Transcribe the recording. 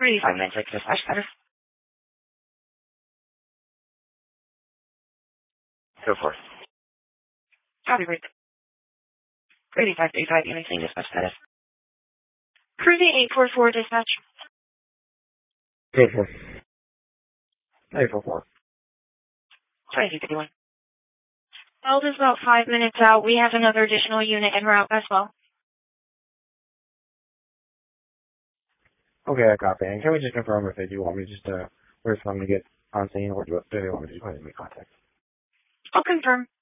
Maybe 5 minutes, like this, much better. Go for it. Copy, break. Cruising 535, anything dispatch status. Cruising 844, dispatch. 844. 844. 2251. Belt is about 5 minutes out. We have another additional unit en route as well. Okay, I copy. And can we just confirm if they do want me just to, where's I'm going to get on scene, or do they want me to just go ahead and make contact? I'll confirm.